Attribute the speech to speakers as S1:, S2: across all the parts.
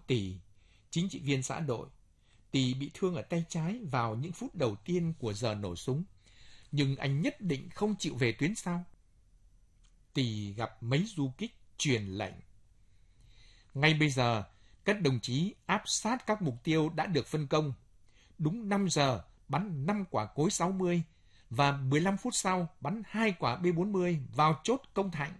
S1: Tỳ, chính trị viên xã đội. Tỳ bị thương ở tay trái vào những phút đầu tiên của giờ nổ súng, nhưng anh nhất định không chịu về tuyến sau. Tỳ gặp mấy du kích truyền lệnh. Ngay bây giờ, các đồng chí áp sát các mục tiêu đã được phân công. Đúng 5 giờ, bắn 5 quả cối 60 và 15 phút sau bắn 2 quả B-40 vào chốt Công Thạnh.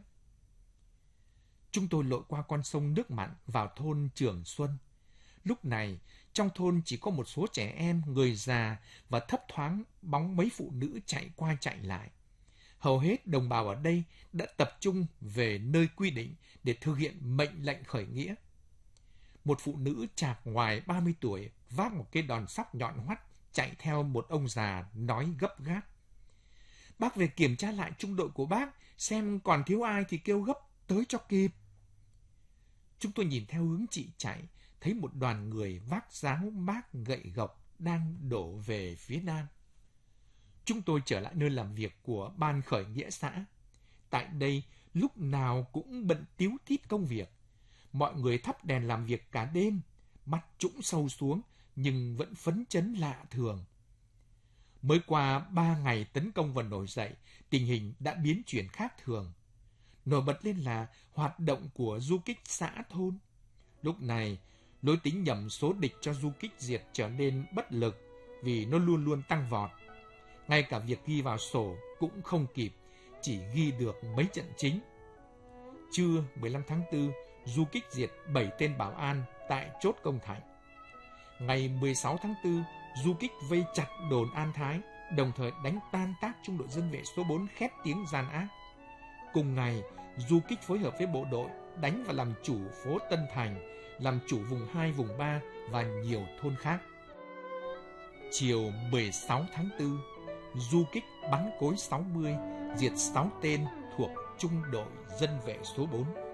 S1: Chúng tôi lội qua con sông nước mặn vào thôn Trường Xuân. Lúc này, trong thôn chỉ có một số trẻ em, người già và thấp thoáng bóng mấy phụ nữ chạy qua chạy lại. Hầu hết đồng bào ở đây đã tập trung về nơi quy định để thực hiện mệnh lệnh khởi nghĩa. Một phụ nữ chạc ngoài 30 tuổi vác một cái đòn sóc nhọn hoắt chạy theo một ông già nói gấp gáp. Bác về kiểm tra lại trung đội của bác, xem còn thiếu ai thì kêu gấp tới cho kịp. Chúng tôi nhìn theo hướng chị chạy, thấy một đoàn người vác giáo mác gậy gộc đang đổ về phía nam. Chúng tôi trở lại nơi làm việc của ban khởi nghĩa xã. Tại đây, lúc nào cũng bận tíu tít công việc. Mọi người thắp đèn làm việc cả đêm, mắt trũng sâu xuống, nhưng vẫn phấn chấn lạ thường. Mới qua 3 ngày tấn công và nổi dậy, tình hình đã biến chuyển khác thường. Nổi bật lên là hoạt động của du kích xã thôn. Lúc này, lối tính nhầm số địch cho du kích diệt trở nên bất lực vì nó luôn luôn tăng vọt. Ngay cả việc ghi vào sổ cũng không kịp, chỉ ghi được mấy trận chính. Trưa 15 tháng 4, du kích diệt 7 tên bảo an tại chốt Công Thạnh. Ngày 16 tháng 4, du kích vây chặt đồn An Thái, đồng thời đánh tan tác trung đội dân vệ số 4 khét tiếng gian ác. Cùng ngày, du kích phối hợp với bộ đội đánh và làm chủ phố Tân Thành, làm chủ vùng 2, vùng 3 và nhiều thôn khác. Chiều 16 tháng 4, du kích bắn cối 60, diệt 6 tên thuộc trung đội dân vệ số 4.